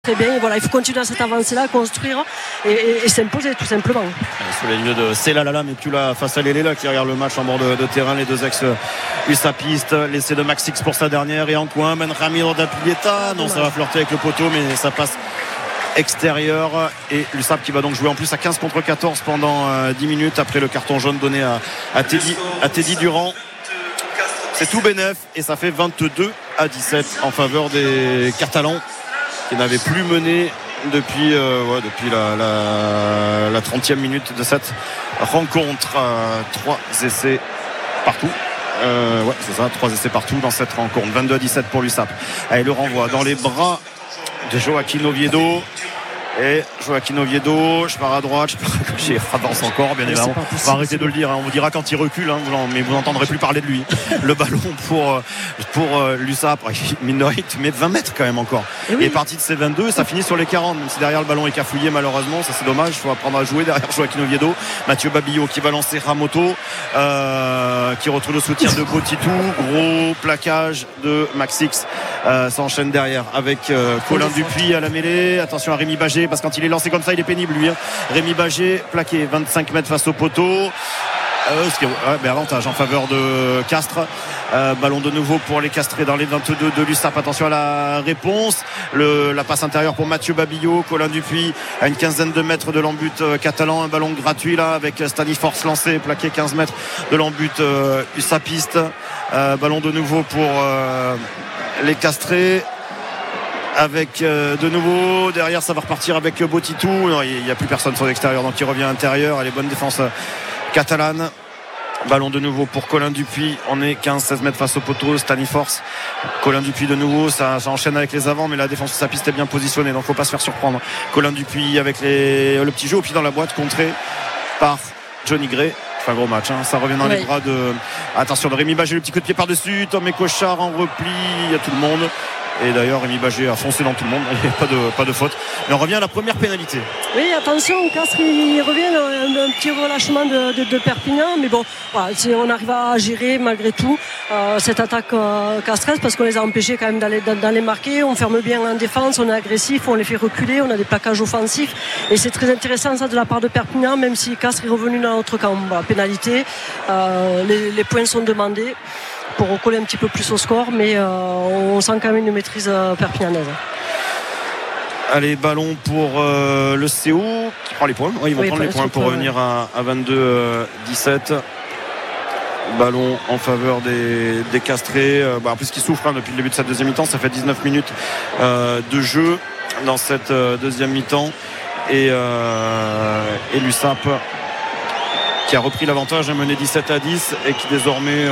très bien. Et voilà, il faut continuer à cette avancée-là, construire et s'imposer tout simplement. Sous les lignes de Selalala, mais tu l'as face à Léléla qui regarde le match en bord de terrain. Les deux ex-USAPistes. L'essai de Maxix pour sa dernière et en coin. Ramiro d'Apieta. Non, ça va flirter avec le poteau, mais ça passe extérieur. Et l'USAP qui va donc jouer en plus à 15 contre 14 pendant 10 minutes après le carton jaune donné à Teddy Durand. C'est tout bénef et ça fait 22-17 en faveur des Catalans qui n'avaient plus mené depuis la 30e minute de cette rencontre. 3 essais partout. C'est ça, 3 essais partout dans cette rencontre. 22-17 pour l'USAP. Allez, le renvoi dans les bras de Joaquin Oviedo. Et Joaquin Oviedo, je pars à droite, je pars à gauche, il avance encore, bien évidemment. On va arrêter de le dire, on vous dira quand il recule, mais vous n'entendrez plus parler de lui. Le ballon pour l'USAP, mine de rien, il met 20 mètres quand même encore. Il est parti de ses 22 et ça finit sur les 40, même si derrière le ballon est cafouillé malheureusement, ça c'est dommage, il faut apprendre à jouer derrière Joaquin Oviedo. Mathieu Babillo qui va lancer Ramoto, qui retrouve le soutien de Botitou, gros plaquage de Maxix, ça enchaîne derrière avec Colin Dupuis à la mêlée. Attention à Rémi Bagé, parce que quand il est lancé comme ça il est pénible lui. Rémi Bagé plaqué 25 mètres face au poteau. Avantage en faveur de Castres. Ballon de nouveau pour les Castrés dans les 22 de l'USAP. Attention à la réponse, la passe intérieure pour Mathieu Babillo. Colin Dupuis à une quinzaine de mètres de l'embut catalan. Un ballon gratuit là avec Staniforce lancé, plaqué 15 mètres de l'embut USAPiste. Ballon de nouveau pour les Castrés avec de nouveau derrière, ça va repartir avec Botitou. Non, il n'y a plus personne sur l'extérieur, donc il revient à l'intérieur. Allez, bonne défense catalane. Ballon de nouveau pour Colin Dupuis. On est 15-16 mètres face au poteau. Staniforce, Colin Dupuis de nouveau, ça enchaîne avec les avants, mais la défense de sa piste est bien positionnée, donc faut pas se faire surprendre. Colin Dupuis avec le petit jeu au pied dans la boîte, contré par Johnny Gray. C'est un gros match, ça revient dans les bras de Rémi Bagé, le petit coup de pied par-dessus. Tom et Cochard en repli, il y a tout le monde. Et d'ailleurs Rémi Bagé a foncé dans tout le monde, il n'y a pas de faute. Mais on revient à la première pénalité. Oui, attention, Castres il revient un petit relâchement de Perpignan, mais bon, voilà, on arrive à gérer malgré tout cette attaque castresse, parce qu'on les a empêchés quand même d'aller marquer. On ferme bien en défense, on est agressif, on les fait reculer, on a des plaquages offensifs et c'est très intéressant ça de la part de Perpignan, même si Castres est revenu dans notre camp. Voilà, pénalité, les points sont demandés pour recoller un petit peu plus au score, mais on sent quand même une maîtrise perpignanaise. Allez, ballon pour le CO qui prend les points. Ils vont prendre les points pour revenir à 22-17. Ballon en faveur des Castrés. En plus, qui souffrent depuis le début de cette deuxième mi-temps. Ça fait 19 minutes de jeu dans cette deuxième mi-temps. Et l'USAP qui a repris l'avantage, a mené 17-10 et qui désormais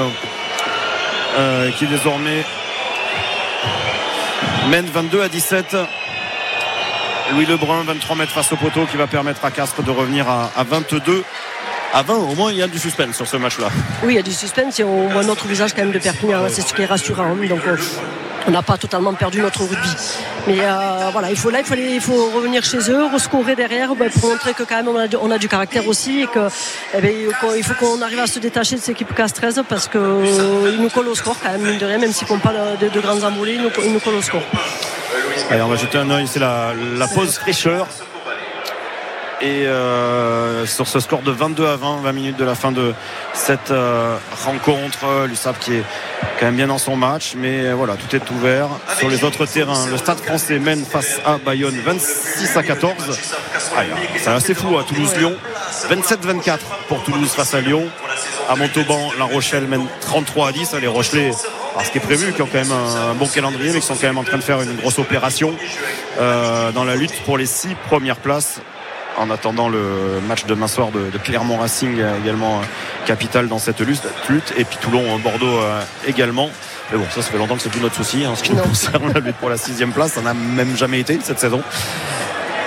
mène 22-17. Louis Lebrun, 23 mètres face au poteau, qui va permettre à Castres de revenir à 22 à 20. Au moins il y a du suspense sur ce match là. Oui, il y a du suspense et on voit notre visage quand même de Perpignan, c'est ce qui est rassurant, donc on n'a pas totalement perdu notre rugby, mais voilà, il faut revenir chez eux, rescorer derrière, pour montrer que quand même on a du caractère aussi, et il faut qu'on arrive à se détacher de cette équipe castraise, parce qu'ils nous collent au score quand même, mine de rien, même s'ils ne font pas de grands envolées, ils nous collent au score. Allez, on va jeter un œil, c'est la pause fraîcheur. Et sur ce score de 22 à 20 minutes de la fin de cette rencontre, l'USAP qui est quand même bien dans son match, mais voilà, tout est ouvert sur les autres terrains. Le Stade Français mène face à Bayonne 26-14. C'est assez fou à Toulouse-Lyon, 27-24 pour Toulouse face à Lyon. À Montauban, La Rochelle mène 33-10. Les Rochelais, ce qui est prévu, qui ont quand même un bon calendrier, mais qui sont quand même en train de faire une grosse opération dans la lutte pour les 6 premières places, en attendant le match demain soir de Clermont Racing, également capital dans cette lutte, et puis Toulon-Bordeaux également. Mais bon, ça fait longtemps que c'est plus notre souci, en ce qui nous concerne. La lutte pour la 6e place, ça n'a même jamais été cette saison.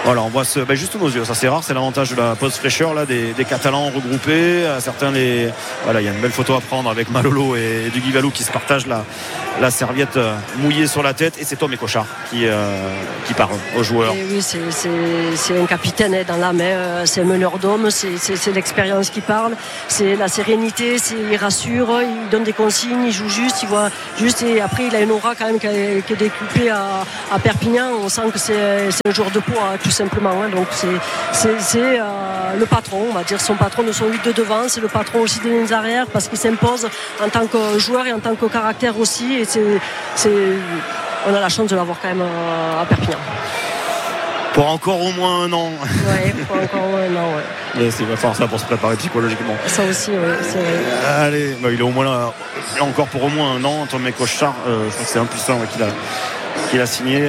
Voilà, on voit juste sous nos yeux, ça c'est rare, c'est l'avantage de la pause fraîcheur là, des Catalans regroupés. Certains voilà, il y a une belle photo à prendre avec Malolo et Duguy Valou qui se partagent la serviette mouillée sur la tête, et c'est Tom Cochard qui parle aux joueurs. Et oui, c'est un capitaine dans l'âme, c'est un meneur d'hommes, c'est l'expérience qui parle, c'est la sérénité, il rassure, il donne des consignes, il joue juste, il voit juste, et après il a une aura quand même qui est décuplée à Perpignan. On sent que c'est un joueur de poids, tout simplement, hein. Donc c'est le patron, on va dire, son patron de son 8 de devant, c'est le patron aussi des lignes arrières, parce qu'il s'impose en tant que joueur et en tant que caractère aussi, et on a la chance de l'avoir quand même à Perpignan. Pour encore au moins un an. Oui, pour encore au moins un an, ouais. Il va falloir ça pour se préparer psychologiquement. Ça aussi, oui, c'est vrai. Allez, il est au moins là encore pour au moins un an. Tom Cochard, je crois que c'est 1+1 qu'il a signé.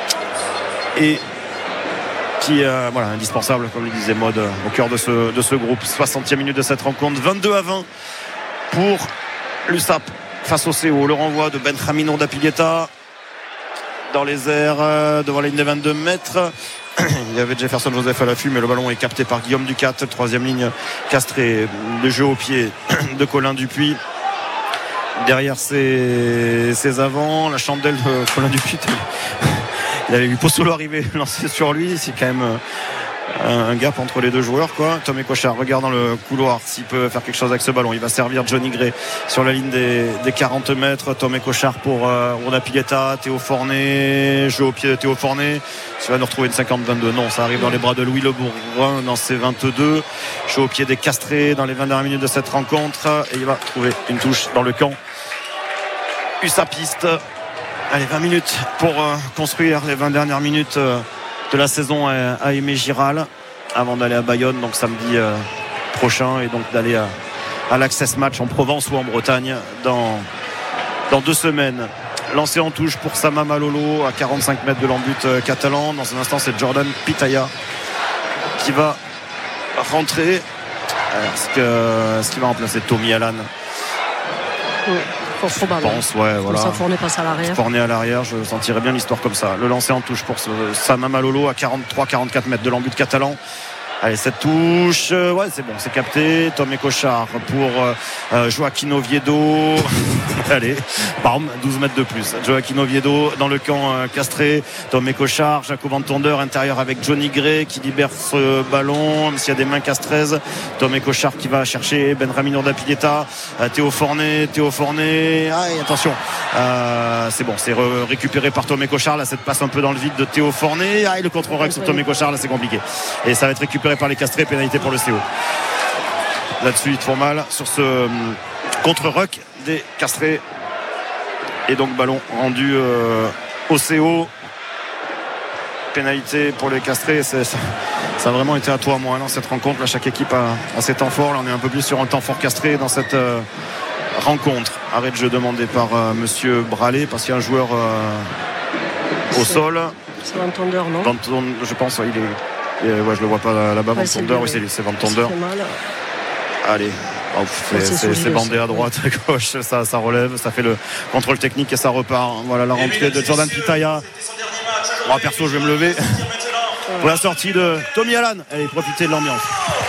Et qui est indispensable, comme le disait Maud, au cœur de ce groupe. 60e minute de cette rencontre, 22-20 pour l'USAP face au CO. Le renvoi de Benjamin Ordapilleta dans les airs devant la ligne des 22 mètres. Il y avait Jefferson Joseph à l'affût, mais le ballon est capté par Guillaume Ducat. Troisième ligne castrée, le jeu au pied de Colin Dupuis. Derrière ses avants, la chandelle de Colin Dupuis. Il avait vu Pozzolo arriver, lancer sur lui. C'est quand même un gap entre les deux joueurs, quoi. Tom Cochard regarde dans le couloir s'il peut faire quelque chose avec ce ballon. Il va servir Johnny Gray sur la ligne des 40 mètres. Tom Cochard pour Ordapilleta, Théo Fornet, jeu au pied de Théo Fornet. Tu vas nous retrouver une 50-22. Non, ça arrive dans les bras de Louis Lebrun dans ses 22. Jeu au pied des Castrés dans les 20 dernières minutes de cette rencontre, et il va trouver une touche dans le camp USAPiste. Allez, 20 minutes pour construire les 20 dernières minutes de la saison à Aimé Giral avant d'aller à Bayonne, donc samedi prochain, et donc d'aller à l'Access Match en Provence ou en Bretagne dans 2 semaines. Lancé en touche pour Sama Malolo à 45 mètres de l'embut catalan. Dans un instant, c'est Jordan Pitaya qui va rentrer. Est-ce qu'il va remplacer Tommy Allan? Oui. Je pense, ouais, voilà. Ça, Fournet passe à l'arrière. Fournet à l'arrière, je sentirais bien l'histoire comme ça. Le lancer en touche pour Sama Malolo à 43-44 mètres de l'embut catalan. Allez, cette touche, ouais, c'est bon, c'est capté. Tom Cochard pour Joaquin Oviedo. Allez, bam, 12 mètres de plus. Joaquin Oviedo dans le camp castré. Tom Cochard, Jacob Van Tonder intérieur avec Johnny Gray qui libère ce ballon, même s'il y a des mains castraises. Tom Cochard qui va chercher Benjamin Ordapilleta. Théo Fornet. Ah, attention, c'est bon, c'est récupéré par Tom Cochard. Là, cette passe un peu dans le vide de Théo Fornet. Ah, et le contre-rec sur Tom Cochard, là, c'est compliqué. Et ça va être récupéré par les Castrés, pénalité pour le CO. Là-dessus, ils te font mal sur ce contre-ruck des Castrés, et donc ballon rendu au CO. Pénalité pour les Castrés. Ça a vraiment été à toi, moi, dans cette rencontre. Là, chaque équipe a ses temps forts. Là, on est un peu plus sur un temps fort Castré dans cette rencontre. Arrêt de jeu demandé par monsieur Bralé, parce qu'il y a un joueur au sol. C'est Van Tonder, non? Je pense, il est. Ouais, je le vois pas là-bas. Van Tonder, oui, c'est Van Tonder. Allez, c'est bandé à droite, à gauche, ça relève, ça fait le contrôle technique et ça repart. Voilà la rentrée de Jordan Pitaya. Moi, perso, je vais me lever pour la sortie de Tommy Allan. Allez, profitez de l'ambiance.